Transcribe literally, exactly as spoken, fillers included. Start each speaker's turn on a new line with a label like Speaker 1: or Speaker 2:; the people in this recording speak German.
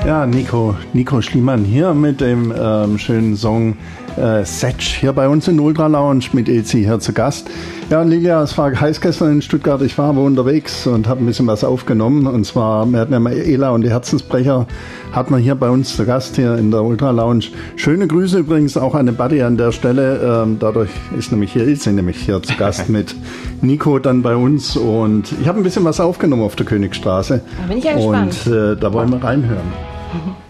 Speaker 1: Ja, Nico, Nico Schliemann hier mit dem ähm, schönen Song äh, Setsch hier bei uns in Ultra Lounge mit Ezi hier zu Gast. Ja, Lilia, es war heiß gestern in Stuttgart. Ich war aber unterwegs und habe ein bisschen was aufgenommen. Und zwar, wir hatten ja mal Ela und die Herzensbrecher, hat man hier bei uns zu Gast hier in der Ultra Lounge. Schöne Grüße übrigens auch an den Buddy an der Stelle. Ähm, dadurch ist nämlich hier Ilse nämlich hier zu Gast mit Nico dann bei uns. Und ich habe ein bisschen was aufgenommen auf der Königstraße.
Speaker 2: Da bin ich ja gespannt.
Speaker 1: Und äh, da wollen wir reinhören.